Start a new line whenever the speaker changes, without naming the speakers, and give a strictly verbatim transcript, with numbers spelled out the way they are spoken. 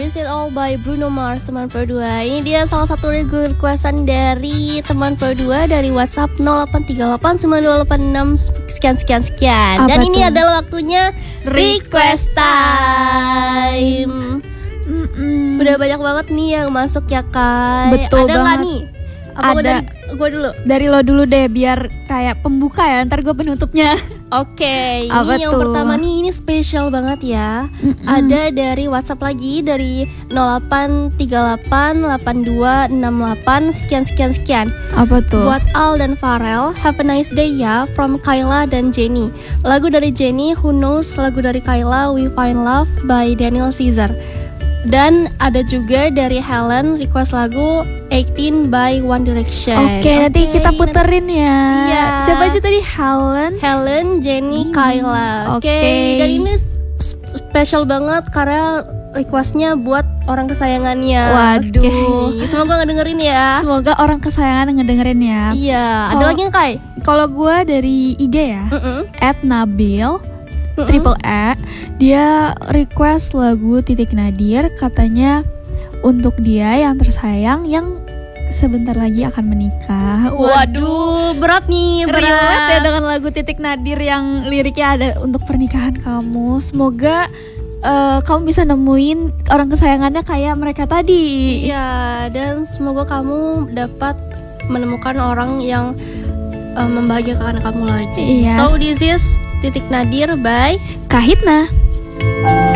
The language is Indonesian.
Is It All by Bruno Mars, teman Pro dua. Ini dia salah satu requestan dari teman Pro dua dari WhatsApp nol delapan tiga delapan sembilan dua delapan enam sekian sekian sekian.
Apa
Dan
tuh?
ini adalah waktunya request time.
Mm-mm.
Udah banyak banget nih yang masuk ya Kai.
Betul
Ada nggak
banget.
nih? Apa gua
Ada.
dari gue dulu?
Dari lo dulu deh, biar kayak pembuka ya, ntar gue penutupnya.
Oke,
Apa
ini yang
tuh?
pertama nih, ini spesial banget ya.
Mm-mm.
Ada dari WhatsApp lagi dari nol delapan tiga delapan delapan dua enam delapan sekian sekian sekian.
Apa tuh?
Buat Al dan Farel, have a nice day ya, from Kayla dan Jenny. Lagu dari Jenny, Who Knows. Lagu dari Kayla, We Find Love by Daniel Caesar. Dan ada juga dari Helen, request lagu eighteen by One Direction.
Oke, nanti kita puterin ya.
Iya.
Siapa aja tadi? Helen.
Helen, Jenny,
Hmm,
Kayla. Oke.
oke.
Dan ini sp- spesial banget karena requestnya buat orang kesayangannya.
Waduh.
Oke. Semoga ngedengerin ya.
Semoga orang kesayangan ngedengerin ya.
Iya. Ada
Kalau-
lagi yang Kai?
Kalau gue dari I G ya,
Mm-mm.
at Nabil
Mm-mm.
triple E, dia request lagu Titik Nadir, katanya untuk dia yang tersayang yang sebentar lagi akan menikah.
Waduh, berat nih,
Relate ya
berat.
dengan lagu Titik Nadir yang liriknya ada untuk pernikahan kamu. Semoga eh, kamu bisa nemuin orang kesayangannya kayak mereka tadi.
Iya, dan semoga kamu dapat menemukan orang yang eh, membahagiakan kamu lagi.
Iya.
So this is Titik Nadir by
Kahitna.